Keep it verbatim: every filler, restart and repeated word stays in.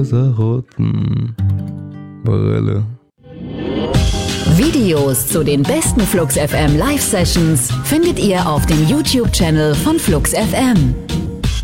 rosaroten Brille. Videos zu den besten Flux F M Live-Sessions findet ihr auf dem YouTube-Channel von Flux F M.